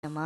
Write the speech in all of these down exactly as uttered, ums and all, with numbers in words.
ஆமா.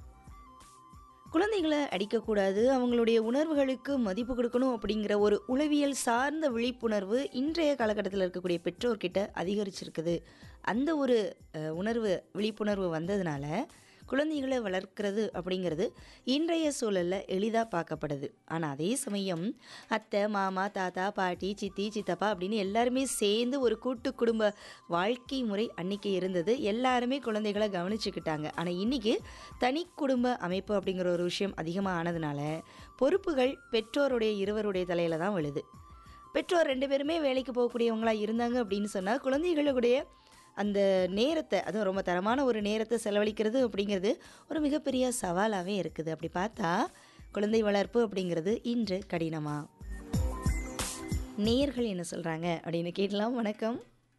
குழந்தைகள அடிக்கக்கூடாது, அவங்களுடைய உணர்வுகளுக்கு மதிப்பு குடுக்கணும் அப்படிங்கிற ஒரு உளவியல் சார்ந்த விழிப்புணர்வு இன்றைய காலகட்டத்தில இருக்கக்கூடிய பெற்றோர்கிட்ட அதிகரிச்சிருக்குது. அந்த ஒரு அ உணர்வு விழிப்புணர்வு வந்ததுனால, குழந்தைகள வளர்க்கிறது அப்படிங்கிறது இன்றைய சூழல்ல எளிதா பார்க்கப்படுது. ஆனா அதே சமயம் அத்தை, மாமா, தாத்தா, பாட்டி, சித்தி, சித்தப்பா அப்படின்னு எல்லாருமே சேர்ந்து ஒரு கூட்டு குடும்ப வாழ்க்கை முறை அன்னைக்கு இருந்தது. எல்லாருமே குழந்தைகள கவனிச்சுக்கிட்டாங்க. ஆனா இன்னைக்கு தனி குடும்ப அமைப்பு அப்படிங்கிற ஒரு விஷயம் அதிகமா ஆனதுனால, பொறுப்புகள் பெற்றோருடைய இருவருடைய தலையில தான் விழுது. பெற்றோர் ரெண்டு பேருமே வேலைக்கு போகக்கூடியவங்களா இருந்தாங்க அப்படின்னு சொன்னா, குழந்தைகளுடைய அந்த நேரத்த அதுவும் ரொம்ப தரமான ஒரு நேரத்த செலவழிக்கிறது அப்படிங்கிறது ஒரு மிகப்பெரிய சவாலாவே இருக்குது. அப்படி பார்த்தா, குழந்தை வளர்ப்பு அப்படிங்கிறது இன்று கடினமா? நேயர்கள் என்ன சொல்றாங்க அப்படின்னு கேட்கலாம். வணக்கம்.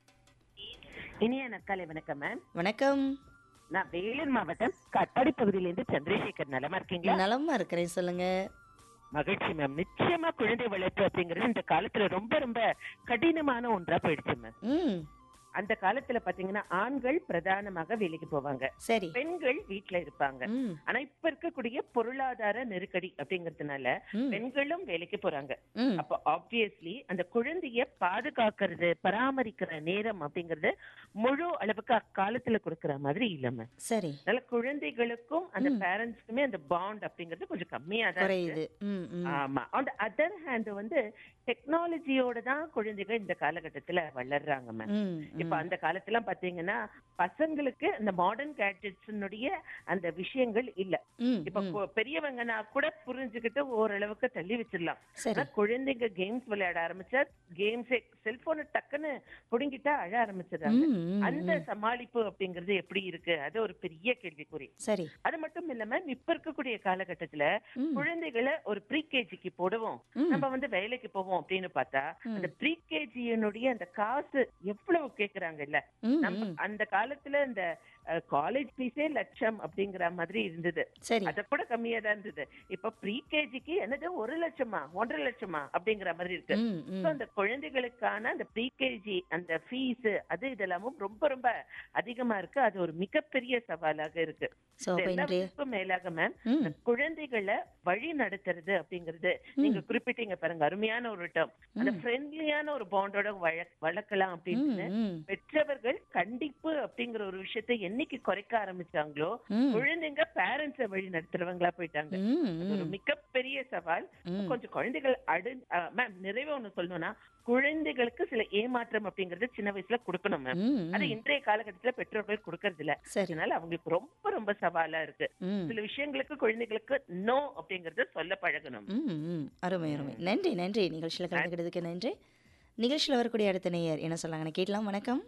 இனிய நற்காலை வணக்கம் மேம். வணக்கம். நான் வேலூர் மாவட்டம் கட்டாடி பகுதியிலிருந்து சந்திரசேகர். நலமா இருக்கீங்களா? நலமா இருக்கிறேன். சொல்லுங்க. மகிழ்ச்சி மேம். நிச்சயமா குழந்தை வளர்ப்பு அப்படிங்கிறது இந்த காலத்துல ரொம்ப ரொம்ப கடினமான ஒன்றா போயிடுச்சு மேம். ம். அந்த காலத்துல பாத்தீங்கன்னா ஆண்கள் பிரதானமாக வேலைக்கு போவாங்க, சரி. பெண்கள் வீட்டுல இருப்பாங்க. ம். ஆனா இப்ப இருக்கக்கூடிய பொருளாதார நெருக்கடி அப்படிங்கறதுனால ம். பெண்களும் வேலைக்கு போறாங்க. ம். அப்ப ஆப்வியஸ்லி அந்த குழந்தைய பாதுகாக்கிறது, பராமரிக்கிற நேரம் அப்படிங்கறது முழு அளவுக்கு அக்காலத்துல கொடுக்கற மாதிரி இல்ல. சரி. அதனால குழந்தைகளுக்கும் அந்த ம். பேரண்ட்ஸ்க்குமே அந்த பாண்ட் அப்படிங்கிறது கொஞ்சம் கம்மியா தான் இருக்கு. குறையுது. ம். ம். ஆமா. ஆன் தி அதர் ஹேண்ட் வந்து டெக்னாலஜியோட தான் குழந்தைகள் இந்த காலகட்டத்துல வளர்றாங்க மேம். ம். இப்ப ம். அந்த காலத்துல பாத்தீங்கன்னா பசங்களுக்கு இந்த மாடர்ன் கேட்ஜெட்ஸ்னுடைய அந்த விஷயங்கள் இல்ல. ம். இப்ப ம். கு- பெரியவங்கன்னா கூட புரிஞ்சுக்கிட்டு ஓரளவுக்கு தள்ளி வச்சிடலாம். சரி. ஆனா குழந்தைங்க கேம்ஸ் விளையாட ஆரம்பிச்சா கேம்ஸே செல்போனை டக்குன்னு புடுங்கிட்டா அழ ஆரம்பிச்சிடுறாங்க. ம். ம். அந்த ம். சமாளிப்பு அப்படிங்கிறது எப்படி இருக்கு? அது ஒரு பெரிய கேள்விக்குறி. சரி. அது மட்டும் இல்லாம இப்ப இருக்கக்கூடிய காலகட்டத்துல ம். குழந்தைகளை ஒரு ப்ரீ கேஜிக்கு போடுவோம், ம். நம்ம வந்து வேலைக்கு போவோம் அப்படின்னு பார்த்தா ம். அந்த ப்ரீ கேஜியினுடைய அந்த காசு எவ்வளவு கேக்குறாங்க இல்ல. ம். நம்ம ம். அந்த காலத்துல இந்த காலேஜ் ஃபீஸே லட்சம் அப்படிங்கிற மாதிரி இருந்தது. சரி. அத கூட கம்மியா தான் இருந்தது. இப்ப ப்ரீ கேஜிக்கு என்னது ஒரு லட்சமா ஒன்றரை லட்சமா அப்படிங்கிற மாதிரி இருக்கு. ம். So, ம். அந்த குழந்தைகளுக்கான அந்த ப்ரீ கேஜி அந்த ஃபீஸ் அது இதெல்லாமும் ரொம்ப ரொம்ப அதிகமா இருக்கு. அது ஒரு மிகப்பெரிய சவாலாக இருக்கு. சோ இது அப்ப இன்றைய எல்லாத்துக்கும் மேலாக மேம் ம். இந்த குழந்தைகளை வழி நடத்துறது அப்படிங்கிறது நீங்க ம். குறிப்பிட்டீங்க பாருங்க, அருமையான ஒரு டேர்ம். அந்த ம். ஃப்ரெண்ட்லியான ஒரு பாண்டோட வளர்க்கலாம் ம். அப்படின்னு ம். பெற்றவர்கள் கண்டிப்பு அப்படிங்கிற ஒரு விஷயத்தை என்னைக்கு குறைக்க ஆரம்பிச்சாங்களோ ம். குழந்தைங்க பேரண்ட்ஸை வழி நடத்துறவங்களா போயிட்டாங்க. ம். அது ஒரு ம். மிகப்பெரிய சவால். ம். கொஞ்சம் குழந்தைகள் அடு மேம் நிறைவே ஒண்ணு சொல்லணும்னா குழந்தைகளுக்கு சில ஏமாற்றம் அப்படிங்கறது சின்ன வயசுல கொடுக்கணும் மேம். ம். அது ம். இன்றைய காலகட்டத்துல பெற்றோர்கள் கொடுக்கறது இல்ல. சரி. அதனால அவங்களுக்கு ரொம்ப ரொம்ப சவாலா இருக்கு. ம். சில விஷயங்களுக்கு குழந்தைகளுக்கு நோ அப்படிங்கறத சொல்ல பழகணும். ம். ம். அருமை, அருமை. ம். நன்றி, நன்றி. நிகழ்ச்சியில கலந்துக்கிட்டதுக்கு நன்றி. நிகழ்ச்சியில வரக்கூடிய அடுத்த நேயர் என்ன சொல்றாங்கன்னு கேட்கலாம். வணக்கம்.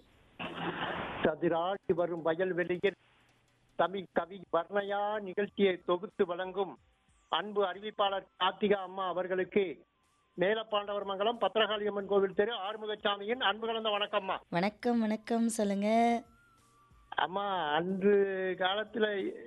கதிராடி வரும் வயல்வெளியில் தமிழ் கவி வர்ணயா நிகழ்ச்சியை தொகுத்து வழங்கும் அன்பு அறிவிப்பாளர் கார்த்திகா அம்மா அவர்களுக்கு மேலப்பாண்டவர் மங்கலம் பத்திரகாளியம்மன் கோவில் தெரு ஆறுமுகசாமியின் அன்பு கலந்த வணக்கம்மா. வணக்கம், வணக்கம். சொல்லுங்க. அம்மா, அன்று காலத்துல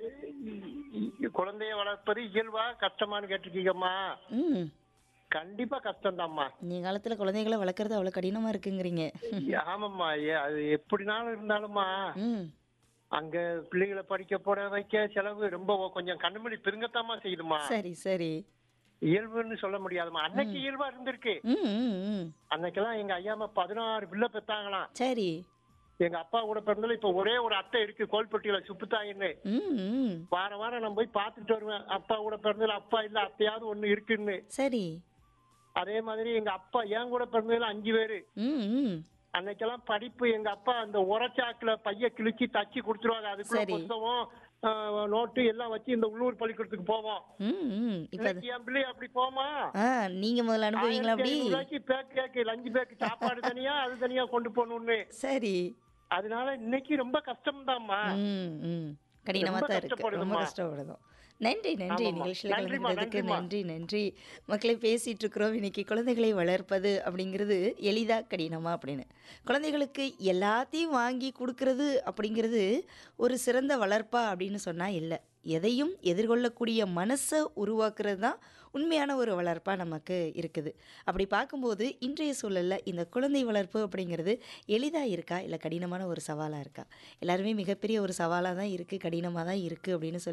குழந்தைய வளர்ப்பது இயல்பா கஷ்டமான்னு கேட்டிருக்கீங்கம்மா. ம். கண்டிப்பா கஷ்டம்தாம்மா. நீ காலத்துல குழந்தைகளை வளர்க்கறது அவ்வளவு கடினமா இருக்குங்கிறீங்க. ஆமாம்மா, ஏ- அது எப்படினாலும் இருந்தாலும்மா ம். அங்க பிள்ளைகளை படிக்க போட வைக்க செலவு ரொம்ப கொஞ்சம் கண்ணுமணி பிருங்கத்தாமா செய்யுதுமா. சரி, சரி. இயல்புன்னு சொல்ல முடியாதுமா. அன்னைக்கு ம். இயல்பா இருந்திருக்கு. ம். ம். ம். அன்னைக்கெல்லாம் எங்க ஐயாமா பதினாறு பிள்ளை பெத்தாங்களாம். சரி. எங்க அப்பா கூட பிறந்ததுல இப்ப ஒரே ஒரு அத்தை இருக்கு கோல்பட்டியில சுப்புத்தாயின்னு. ம். ம். வார வாரம் நான் போய் பார்த்துட்டு வருவேன். அப்பா கூட பிறந்ததுல அப்பா இல்ல அத்தையாவது ஒண்ணு இருக்குன்னு. சரி. அதே மாதிரி எங்க அப்பா என் கூட பிறந்ததுல அஞ்சு பேரு. ம். ம். அன்னைக்கெல்லாம் படிப்பு எங்க அப்பா அந்த உரச்சாக்குல பைய கிழிச்சு தச்சு கொடுத்துருவாங்க. அதுக்குள்ள சரி. புத்தகம் ஆஹ், நோட்டு எல்லாம் வச்சு இந்த உள்ளூர் பள்ளிக்கூடத்துக்கு போவோம். ம். ம். இப்ப அது இன்னைக்கு என் பிள்ளை அப்படி போமா, ஆ நீங்க முதல்ல அனுபவீங்களா ஆயிரத்தி அப்படி? ஐநூறு ரூபாய்க்கு பேக் கேக்கு லஞ்சு பேக்கு சாப்பாடு தனியா அது தனியா கொண்டு போகணும்னு. சரி. அதனால இன்னைக்கு ரொம்ப கஷ்டம்தாம்மா. ம். ம். கடினமா ரொம்ப தான் இருக்கு. ரொம்ப கஷ்டப்படுதும்மா. கஷ்டப்படுதும். நன்றி, நன்றி. ஆமாம்மா. நிகழ்ச்சியில நன்றிம்மா, கலந்துக்கிறதுக்கு நன்றிம்மா. நன்றி, நன்றி. மக்களை பேசிட்டு இருக்கிறோம் இன்னைக்கு குழந்தைகளை வளர்ப்பது அப்படிங்கிறது எளிதா கடினமா அப்படின்னு. குழந்தைகளுக்கு எல்லாத்தையும் வாங்கி கொடுக்கறது அப்படிங்கிறது ஒரு சிறந்த வளர்ப்பா அப்படின்னு சொன்னா இல்லை. எதையும் எதிர்கொள்ளக்கூடிய மனசை உருவாக்குறது தான் உண்மையான ஒரு வளர்ப்பா நமக்கு இருக்குது. அப்படி பார்க்கும்போது இன்றைய சூழல்ல இந்த குழந்தை வளர்ப்பு அப்படிங்கிறது எளிதா இருக்கா? இல்லை கடினமான ஒரு சவாலா இருக்கா? எல்லாருமே மிகப்பெரிய ஒரு சவாலா தான் இருக்கு, கடினமா தான் இருக்கு அப்படின்னு சொல்லி